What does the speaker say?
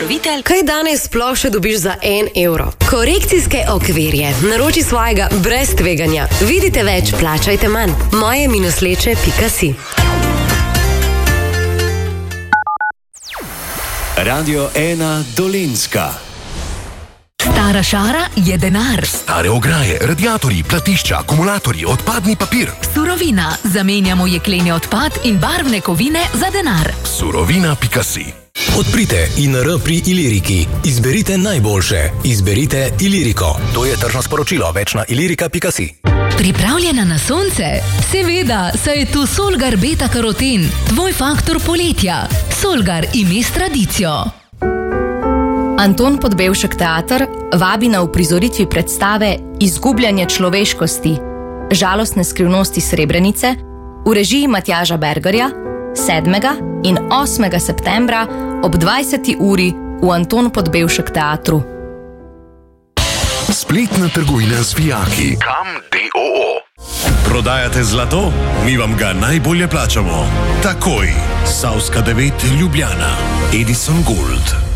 pokrovitelj. Kaj danes sploh še dobiš za 1 evro? Korekcijske okvirje. Naroči svojega brez tveganja. Vidite več, plačajte manj. moje-leče.si. Radio 1 Dolenjska. Stara šara je denar. Stare ograje, radiatorji, platišča, akumulatorji, odpadni papir. Surovina. Zamenjamo jekleni odpad in barvne kovine za denar. Surovina.si. Odprite INR pri Iliriki. Izberite najboljše. Izberite Iliriko. To je tržno sporočilo. Več na ilirika.si. Pripravljena na sonce? Seveda, saj je tu Solgar beta-karoten, tvoj faktor poletja. Solgar ime s tradicijo. Anton Podbevšek teater vabi na uprizoritvi predstave Izgubljanje človeškosti, žalostne skrivnosti Srebrenice v režiji Matjaža Bergerja 7. in 8. septembra ob 20. uri v Anton Podbevšek teatru. Spletna trgovina z vijaki. Kam.do. Prodajate zlato? Mi vam ga najbolje plačamo. Takoj. Savska 9 Ljubljana. Edison Gold.